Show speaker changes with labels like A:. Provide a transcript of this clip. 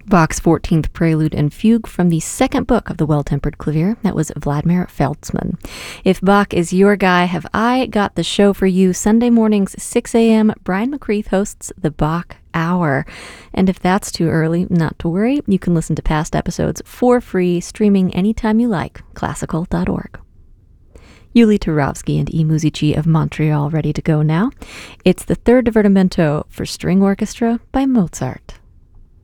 A: Bach's 14th Prelude and Fugue from the second book of the Well-Tempered Clavier. That was Vladimir Feltzman. If Bach is your guy, have I got the show for you. Sunday mornings, 6 a.m., Brian McCreath hosts the Bach Hour. And if that's too early, not to worry. You can listen to past episodes for free, streaming anytime you like, classical.org. Yuli Turovsky and E. Musici of Montreal ready to go now. It's the third divertimento for string orchestra by Mozart.